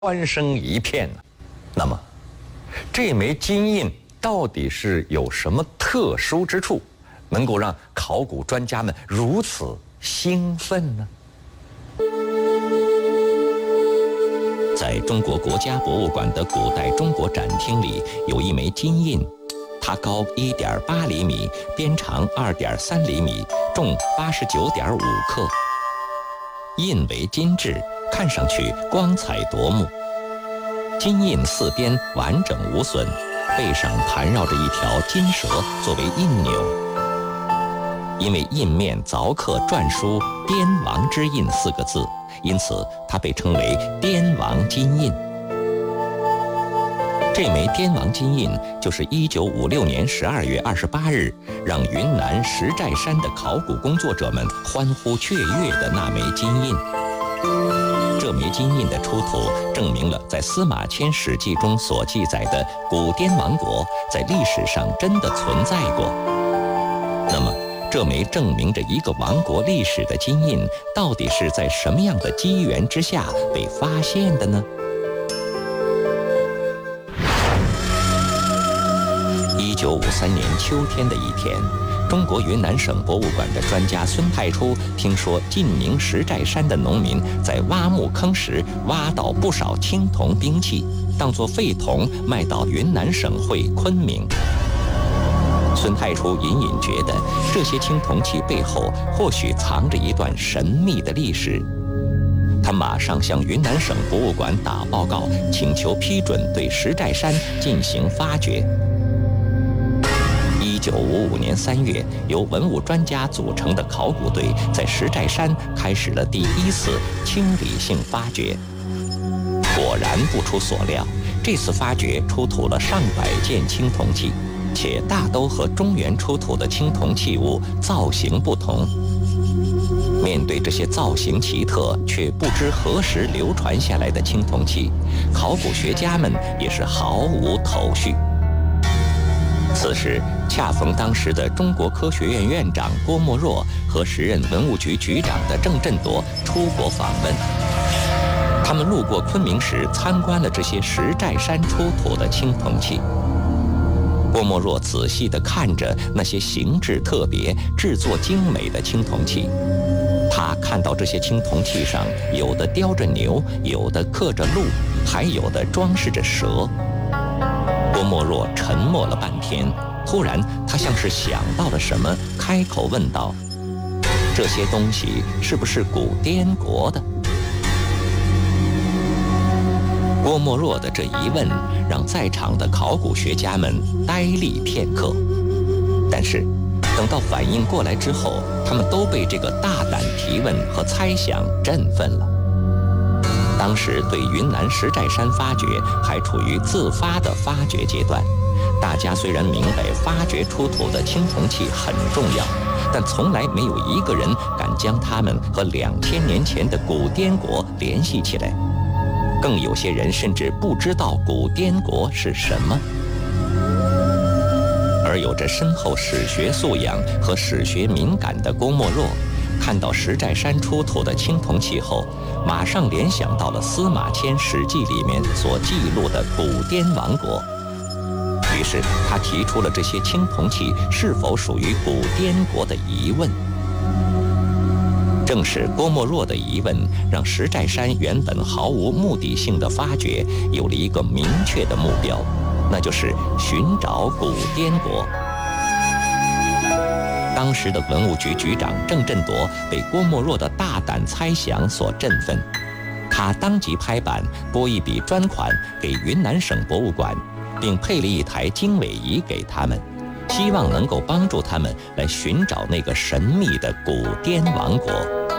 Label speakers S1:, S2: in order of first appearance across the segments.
S1: 欢声一片呢。那么，这枚金印到底是有什么特殊之处，能够让考古专家们如此兴奋呢？
S2: 在中国国家博物馆的古代中国展厅里，有一枚金印，它高1.8厘米，边长2.3厘米，重89.5克。印为金质，看上去光彩夺目。金印四边完整无损，背上盘绕着一条金蛇作为印钮。因为印面凿刻篆书“滇王之印”4个字，因此它被称为滇王金印。这枚滇王金印就是1956年12月28日让云南石寨山的考古工作者们欢呼雀跃的那枚金印。这枚金印的出土，证明了在司马迁史记中所记载的古滇王国在历史上真的存在过。那么，这枚证明着一个王国历史的金印，到底是在什么样的机缘之下被发现的呢？1953年秋天的一天，中国云南省博物馆的专家孙太初听说晋宁石寨山的农民在挖墓坑时挖到不少青铜兵器，当作废铜卖到云南省会昆明。孙太初隐隐觉得这些青铜器背后或许藏着一段神秘的历史。他马上向云南省博物馆打报告，请求批准对石寨山进行发掘。1955年3月，由文物专家组成的考古队在石寨山开始了第一次清理性发掘。果然不出所料，这次发掘出土了上百件青铜器，且大都和中原出土的青铜器物造型不同。面对这些造型奇特却不知何时流传下来的青铜器，考古学家们也是毫无头绪。此时恰逢当时的中国科学院院长郭沫若和时任文物局局长的郑振铎出国访问，他们路过昆明时参观了这些石寨山出土的青铜器。郭沫若仔细地看着那些形制特别、制作精美的青铜器，他看到这些青铜器上有的雕着牛，有的刻着鹿，还有的装饰着蛇。郭沫若沉默了半天，突然他像是想到了什么，开口问道：“这些东西是不是古滇国的？”郭沫若的这一问让在场的考古学家们呆立片刻，但是等到反应过来之后，他们都被这个大胆提问和猜想振奋了。当时对云南石寨山发掘还处于自发的发掘阶段，大家虽然明白发掘出土的青铜器很重要，但从来没有一个人敢将它们和2000年前的古滇国联系起来，更有些人甚至不知道古滇国是什么。而有着深厚史学素养和史学敏感的郭沫若，看到石寨山出土的青铜器后，马上联想到了司马迁史记里面所记录的古滇王国。于是他提出了这些青铜器是否属于古滇国的疑问。正是郭沫若的疑问，让石寨山原本毫无目的性的发掘有了一个明确的目标，那就是寻找古滇国。当时的文物局局长郑振铎被郭沫若的大胆猜想所振奋，他当即拍板拨一笔专款给云南省博物馆，并配了一台经纬仪给他们，希望能够帮助他们来寻找那个神秘的古滇王国。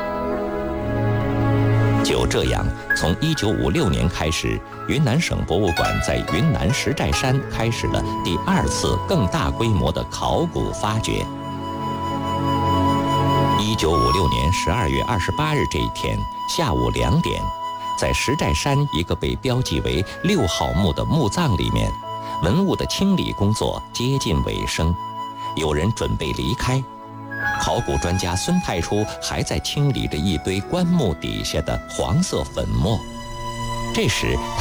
S2: 就这样，从1956年开始，云南省博物馆在云南石寨山开始了第2次更大规模的考古发掘。1956年12月28日这一天下午2点，在石寨山一个被标记为6号墓的墓葬里面，文物的清理工作接近尾声，有人准备离开。考古专家孙太初还在清理着一堆棺木底下的黄色粉末。 这时